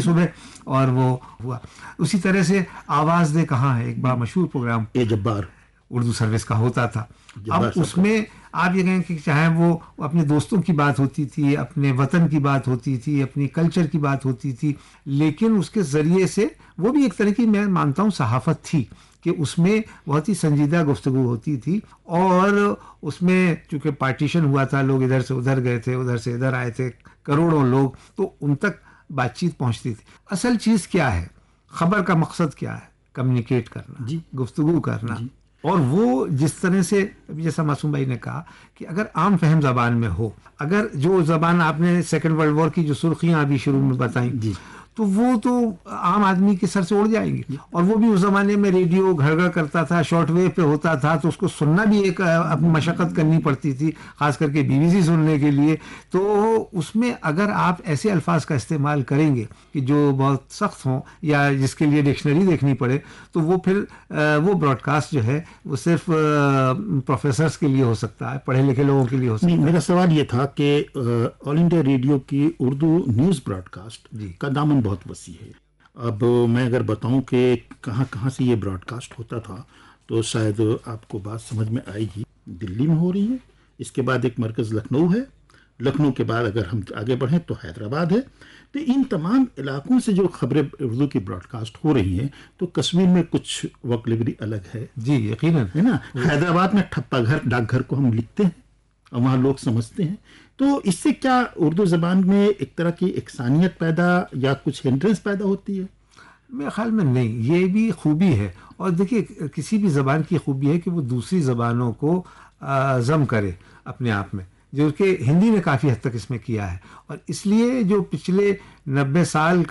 صبح اور وہ ہوا. اسی طرح سے آواز دے کہاں ہے ایک بڑا مشہور پروگرام اے جبار اردو سروس کا ہوتا تھا. اب اس میں آپ یہ کہیں کہ چاہے وہ اپنے دوستوں کی بات ہوتی تھی, اپنے وطن کی بات ہوتی تھی, اپنی کلچر کی بات ہوتی تھی, لیکن اس کے ذریعے سے وہ بھی ایک طرح کی میں مانتا ہوں صحافت تھی کہ اس میں بہت ہی سنجیدہ گفتگو ہوتی تھی. اور اس میں چونکہ پارٹیشن ہوا تھا, لوگ ادھر سے ادھر گئے تھے, ادھر سے ادھر آئے تھے, کروڑوں لوگ, تو ان تک بات چیت پہنچتی تھی. اصل چیز کیا ہے, خبر کا مقصد کیا ہے, کمیونیکیٹ کرنا, گفتگو کرنا. اور وہ جس طرح سے جیسا معصوم بھائی نے کہا کہ اگر عام فہم زبان میں ہو, اگر جو زبان آپ نے سیکنڈ ورلڈ وار کی جو سرخیاں ابھی شروع میں بتائیں, تو وہ تو عام آدمی کے سر سے اڑ جائیں گی. اور وہ بھی اس زمانے میں ریڈیو گھر گھر کرتا تھا, شارٹ ویو پہ ہوتا تھا, تو اس کو سننا بھی ایک اپنی مشقت کرنی پڑتی تھی, خاص کر کے BBC سننے کے لیے. تو اس میں اگر آپ ایسے الفاظ کا استعمال کریں گے کہ جو بہت سخت ہوں یا جس کے لیے ڈکشنری دیکھنی پڑے, تو وہ پھر وہ براڈ کاسٹ جو ہے وہ صرف پروفیسرز کے لیے ہو سکتا ہے, پڑھے لکھے لوگوں کے لیے ہو سکتا ہے. میرا سوال یہ تھا کہ آل انڈیا ریڈیو کی اردو نیوز براڈ کاسٹ کا دامن بہت وسیع ہے. اب میں اگر بتاؤں کہ کہاں کہاں سے یہ براڈ کاسٹ ہوتا تھا تو شاید آپ کو بات سمجھ میں آئے گی. دلی میں ہو رہی ہے, اس کے بعد ایک مرکز لکھنؤ ہے, لکھنؤ کے بعد اگر ہم آگے بڑھیں تو حیدرآباد ہے. تو ان تمام علاقوں سے جو خبریں اردو کی براڈ کاسٹ ہو رہی ہیں, تو کشمیر میں کچھ وکیبلری الگ ہے. جی یقیناً ہے نا. حیدرآباد میں ٹھپا گھر, ڈاک گھر کو ہم لکھتے ہیں اور وہاں لوگ سمجھتے ہیں. تو اس سے کیا اردو زبان میں ایک طرح کی یکسانیت پیدا یا کچھ ہنڈرنس پیدا ہوتی ہے؟ میرے خیال میں نہیں, یہ بھی خوبی ہے. اور دیکھیے کسی بھی زبان کی خوبی ہے کہ وہ دوسری زبانوں کو ضم کرے اپنے آپ میں, جو کہ ہندی نے کافی حد تک اس میں کیا ہے. اور اس لیے جو پچھلے 90 سال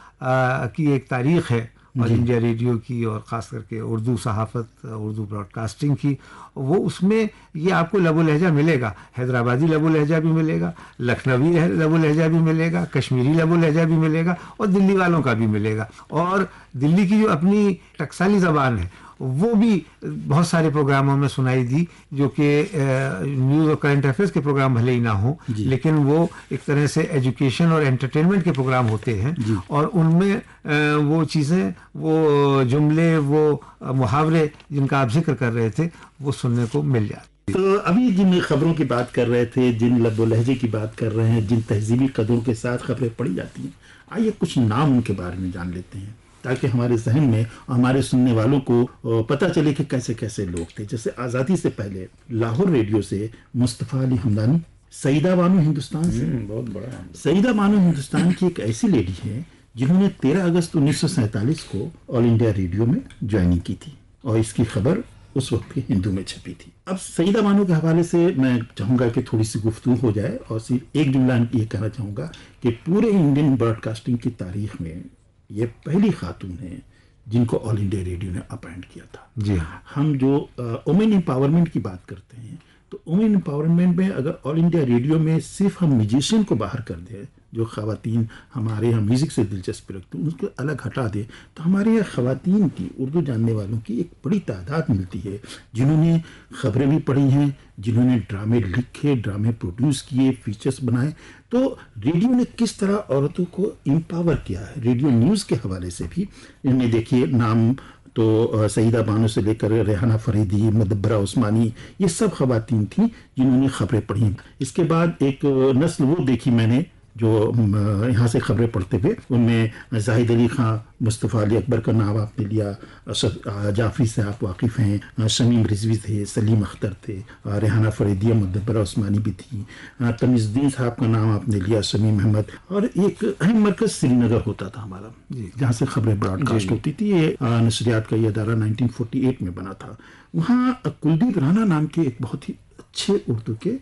کی ایک تاریخ ہے آل انڈیا ریڈیو کی, اور خاص کر کے اردو صحافت, اردو براڈ کاسٹنگ کی, وہ اس میں یہ آپ کو لب و لہجہ ملے گا. حیدرآبادی لب و لہجہ بھی ملے گا, لکھنوی لب و لہجہ بھی ملے گا, کشمیری لب و لہجہ بھی ملے گا, اور دلی والوں کا بھی ملے گا. اور دلی کی جو اپنی ٹکسالی زبان ہے وہ بھی بہت سارے پروگراموں میں سنائی دی, جو کہ نیوز اور کرنٹ افیئرس کے پروگرام بھلے ہی نہ ہوں, لیکن وہ ایک طرح سے ایجوکیشن اور انٹرٹینمنٹ کے پروگرام ہوتے ہیں. اور ان میں وہ چیزیں, وہ جملے, وہ محاورے جن کا آپ ذکر کر رہے تھے, وہ سننے کو مل جاتے. تو ابھی جن خبروں کی بات کر رہے تھے, جن لب و لہجے کی بات کر رہے ہیں, جن تہذیبی قدروں کے ساتھ خبریں پڑھی جاتی ہیں, آئیے کچھ نام ان کے بارے میں جان لیتے ہیں تاکہ ہمارے ذہن میں اور ہمارے سننے والوں کو پتہ چلے کہ کیسے کیسے لوگ تھے. جیسے آزادی سے پہلے لاہور ریڈیو سے مصطفیٰ علی ہمدانی, سعیدہ بانو ہندوستان سے, بہت بڑا. سعیدہ بانو ہندوستان کی ایک ایسی لیڈی ہے جنہوں نے 13 اگست 1947 کو آل انڈیا ریڈیو میں جوائننگ کی تھی, اور اس کی خبر اس وقت کی ہندو میں چھپی تھی. اب سعیدہ بانو کے حوالے سے میں چاہوں گا کہ تھوڑی سی گفتگو ہو جائے, اور صرف ایک جملہ یہ کہنا چاہوں گا کہ پورے انڈین براڈ کاسٹنگ کی تاریخ میں یہ پہلی خاتون ہیں جن کو آل انڈیا ریڈیو نے اپائنٹ کیا تھا. جی ہم جو وومن امپاورمنٹ کی بات کرتے ہیں, تو وومن امپاورمنٹ میں اگر آل انڈیا ریڈیو میں صرف ہم میوزیشین کو باہر کر دیں, جو خواتین ہمارے یہاں میوزک سے دلچسپی رکھتے ہیں, اس کو الگ ہٹا دیں, تو ہمارے یہاں خواتین کی, اردو جاننے والوں کی ایک بڑی تعداد ملتی ہے جنہوں نے خبریں بھی پڑھی ہیں, جنہوں نے ڈرامے لکھے, ڈرامے پروڈیوس کیے, فیچرز بنائے. تو ریڈیو نے کس طرح عورتوں کو امپاور کیا ہے. ریڈیو نیوز کے حوالے سے بھی ان میں دیکھیے نام تو سعیدہ بانو سے لے کر ریحانہ فریدی, مدبرہ عثمانی, یہ سب خواتین تھیں جنہوں نے خبریں پڑھی. اس کے بعد ایک نسل وہ دیکھی میں نے جو یہاں سے خبریں پڑھتے ہوئے, ان میں زاہد علی خان, مصطفیٰ علی اکبر کا نام آپ نے لیا, جعفری سے آپ واقف ہیں, شمیم رضوی تھے, سلیم اختر تھے, ریحانہ فریدی, مدبرہ عثمانی بھی تھی, تمیز الدین صاحب کا نام آپ نے لیا, شمیم احمد. اور ایک اہم مرکز سری نگر ہوتا تھا ہمارا, جہاں سے خبریں براڈ کاسٹ ہوتی تھی. یہ نشریات کا یہ ادارہ 1948 میں بنا تھا. وہاں کلدیپ رانا نام کے ایک بہت ہی اچھے اردو کے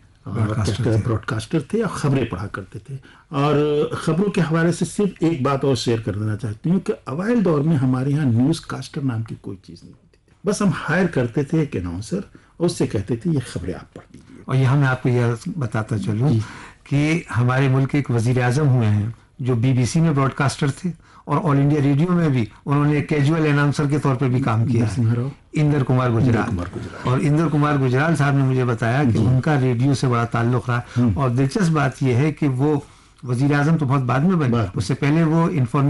براڈ کاسٹر تھے, اور خبریں پڑھا کرتے تھے. اور خبروں کے حوالے سے صرف ایک بات اور شیئر کر دینا چاہتی ہوں کہ اوائل دور میں ہمارے یہاں نیوز کاسٹر نام کی کوئی چیز نہیں ہوتی تھی. بس ہم ہائر کرتے تھے ایک اناؤنسر, اور اس سے کہتے تھے یہ خبریں آپ پڑھ دیجیے. اور یہاں میں آپ کو یہ بتاتا چلوں کہ ہمارے ملک کے ایک وزیر اعظم ہوئے ہیں جو BBC میں براڈ کاسٹر تھے, اور آل انڈیا ریڈیو میں بھی انہوں نے کیجول اناؤنسر کے طور پہ بھی کام کیا ہے, اندر کمار گجرال. اور اندر کمار گجرال صاحب نے مجھے بتایا کہ ان کا ریڈیو سے بڑا تعلق رہا. اور دلچسپ بات یہ ہے کہ وہ وزیر اعظم تو بہت بعد میں بنے, اس سے پہلے وہ انفارمیشن